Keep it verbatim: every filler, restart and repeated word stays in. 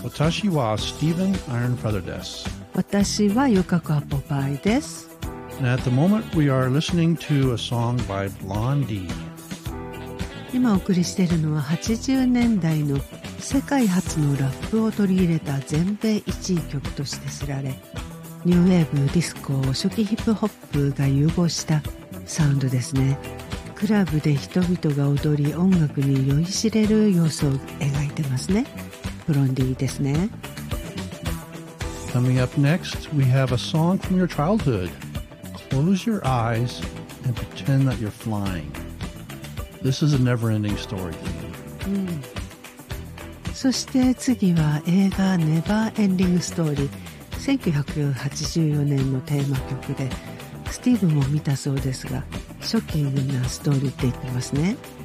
私は Stephen Ironfeather です。 私はゆかこアップルパイです。 And at the moment we are listening to a song by Blondie. 今お送りしているのははちじゅうねんだいの世界初のラップを取り入れた全米いちい曲として知られ、ニューウェーブ、ディスコ、初期ヒップホップが融合したサウンドですね。クラブで人々が踊り、音楽に酔いしれる様子を描いてますね。ブロンディですね。 Coming up next, we have a song from your childhood. Close your eyes and pretend that you're flying. This is a never-ending story. うん、そして次は映画ネバーエンディングストーリー。せんきゅうひゃくはちじゅうよねんのテーマ曲で、スティーブンも見たそうですが、ショッキングなストーリーって言ってますね。